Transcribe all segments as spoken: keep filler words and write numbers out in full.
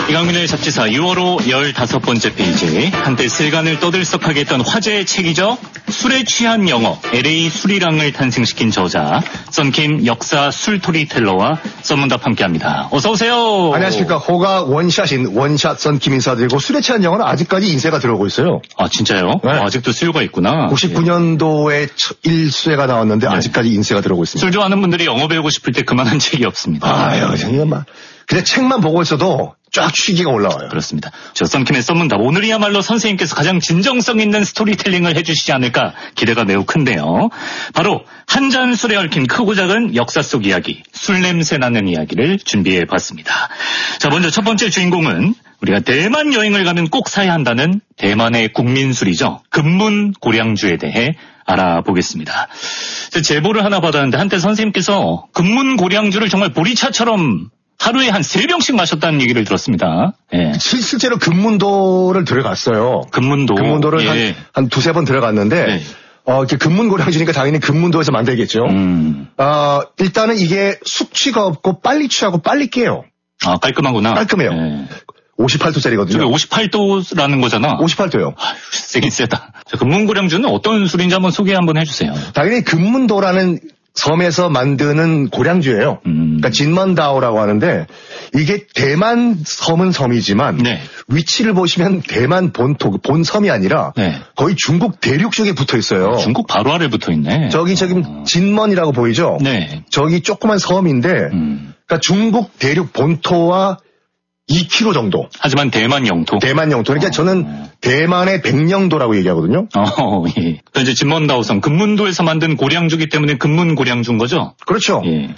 이강민의 잡지사 유월호 열다섯 번째 페이지. 한때 세간을 떠들썩하게 했던 화제의 책이죠. 술에 취한 영어, 엘에이 술이랑을 탄생시킨 저자 썬킴 역사 술토리텔러와 썬문답 함께합니다. 어서 오세요. 안녕하십니까. 호가 원샷인 원샷 썬킴 인사드리고, 술에 취한 영어는 아직까지 인쇄가 들어오고 있어요. 아 진짜요? 네. 아, 아직도 수요가 있구나. 구십구 년도에 일 수회가 나왔는데 네. 아직까지 인쇄가 들어오고 있습니다. 술 좋아하는 분들이 영어 배우고 싶을 때 그만한 책이 없습니다. 아유, 정말. 그냥 책만 보고 있어도 쫙 취기가 올라와요. 그렇습니다. 저 썬킴의 썬문답, 오늘이야말로 선생님께서 가장 진정성 있는 스토리텔링을 해주시지 않을까 기대가 매우 큰데요. 바로 한 잔 술에 얽힌 크고 작은 역사 속 이야기, 술 냄새 나는 이야기를 준비해봤습니다. 자, 먼저 첫 번째 주인공은 우리가 대만 여행을 가면 꼭 사야 한다는 대만의 국민술이죠. 금문 고량주에 대해 알아보겠습니다. 제보를 하나 받았는데 한때 선생님께서 금문 고량주를 정말 보리차처럼 하루에 한 세 병씩 마셨다는 얘기를 들었습니다. 예. 실, 실제로 금문도를 들어갔어요. 금문도. 금문도를 예. 한, 한 두세 번 들어갔는데, 예. 어, 이렇게 금문고량주니까 당연히 금문도에서 만들겠죠. 음. 어, 일단은 이게 숙취가 없고 빨리 취하고 빨리 깨요. 아, 깔끔하구나. 깔끔해요. 예. 오십팔 도짜리거든요. 저게 오십팔 도라는 거잖아. 오십팔 도요. 아휴, 세긴 세다. 자, 금문고량주는 어떤 술인지 한번 소개 한번 해주세요. 당연히 금문도라는 섬에서 만드는 고량주예요. 음. 그러니까 진먼다오라고 하는데, 이게 대만 섬은 섬이지만 네. 위치를 보시면 대만 본토, 본섬이 아니라 네. 거의 중국 대륙 쪽에 붙어 있어요. 아, 중국 바로 아래 붙어 있네. 저기 저기 어. 진먼이라고 보이죠? 네. 저기 조그만 섬인데 음. 그러니까 중국 대륙 본토와 이 킬로미터 정도. 하지만 대만 영토. 대만 영토. 그러니까 어. 저는 대만의 백령도라고 얘기하거든요. 어, 예. 이제 진먼다오성 금문도에서 만든 고량주기 때문에 금문 고량주인 거죠? 그렇죠. 예.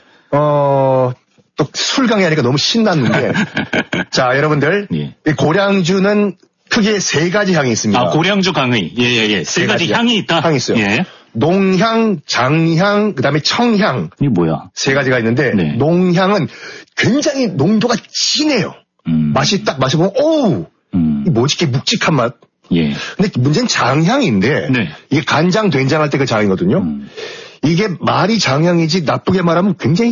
어, 또 술 강의하니까 너무 신났는데. 자, 여러분들. 예. 이 고량주는 크게 세 가지 향이 있습니다. 아, 고량주 강의. 예, 예, 예. 세, 세 가지, 가지 향이 있다. 향이 있어요. 예. 농향, 장향, 그 다음에 청향. 이게 뭐야? 세 가지가 있는데, 네. 농향은 굉장히 농도가 진해요. 음. 맛이 딱 마셔보면, 오우! 음. 뭐지, 이렇게 묵직한 맛. 예. 근데 문제는 장향인데, 네. 이게 간장, 된장할 때 그 장이거든요. 음. 이게 말이 장향이지, 나쁘게 말하면 굉장히,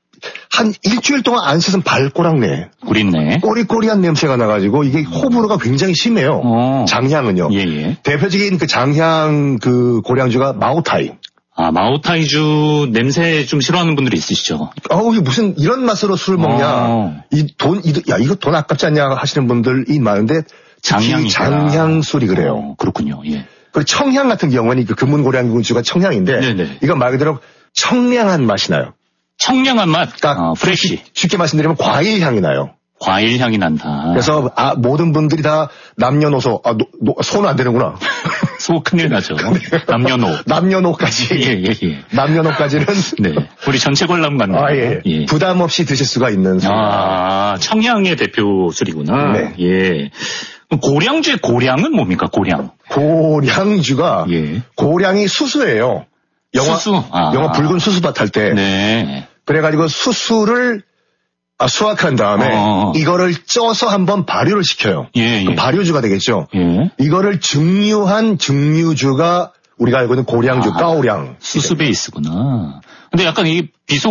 한 일주일 동안 안 쓰면 발꼬락내. 구린내. 꼬리꼬리한 냄새가 나가지고, 이게 호불호가 굉장히 심해요. 오. 장향은요. 예, 예. 대표적인 그 장향 그 고량주가 마오타이. 아, 마오타이주 냄새 좀 싫어하는 분들이 있으시죠? 어우, 무슨 이런 맛으로 술을 먹냐. 어. 이 돈, 이, 야, 이거 돈 아깝지 않냐 하시는 분들이 많은데, 장향이 장향술이 그래요. 어, 그렇군요, 예. 그리고 청향 같은 경우는 그 금문고량주가 청향인데, 네네. 이건 말 그대로 청량한 맛이 나요. 청량한 맛? 딱, 어, 프레쉬. 쉽게 말씀드리면 과일 향이 나요. 과일 향이 난다. 그래서, 아, 모든 분들이 다 남녀노소, 아, 노, 노, 소는 안 되는구나. 소 큰일 나죠. 남녀노. 남녀노까지. 예, 예, 예. 남녀노까지는. 네. 우리 전체 관람 같네요. 아, 예. 예. 부담 없이 드실 수가 있는 술. 아, 청향의 대표 술이구나. 네. 예. 고량주의 고량은 뭡니까, 고량? 고량주가. 예. 고량이 수수예요. 영화, 수수? 아. 영화 붉은 수수밭 할 때. 네. 그래가지고 수수를 아, 수확한 다음에 어. 이거를 쪄서 한번 발효를 시켜요. 예, 예. 발효주가 되겠죠. 예. 이거를 증류한 증류주가 우리가 알고 있는 고량주, 아, 까오량. 수수 베이스구나. 근데 약간 이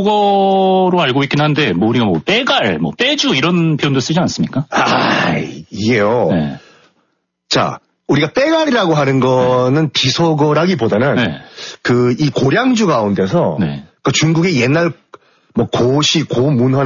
비속어로 알고 있긴 한데, 뭐 우리가 뭐 빼갈, 뭐 빼주 이런 표현도 쓰지 않습니까? 아, 이게요. 네. 자, 우리가 빼갈이라고 하는 거는 네. 비속어라기보다는 네. 그 이 고량주 가운데서 네. 그 중국의 옛날 뭐 고시, 고문화